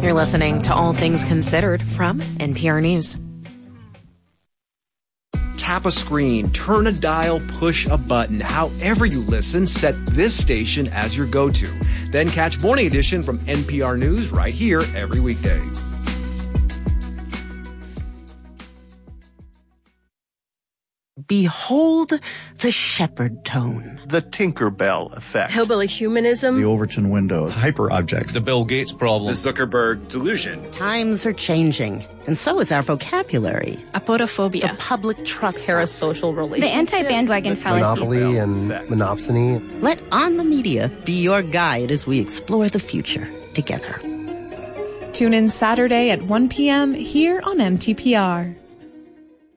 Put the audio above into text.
You're listening to All Things Considered from NPR News. Tap a screen, turn a dial, push a button. However you listen, set this station as your go-to. Then catch Morning Edition from NPR News right here every weekday. Behold the shepherd tone. The Tinkerbell effect. Hillbilly humanism. The Overton window. Hyperobjects. The Bill Gates problem. The Zuckerberg delusion. Times are changing, and so is our vocabulary. Apodophobia. The public trust. Parasocial relationship. The anti-bandwagon fallacy. Monopoly and monopsony. Let On the Media be your guide as we explore the future together. Tune in Saturday at 1 p.m. here on MTPR.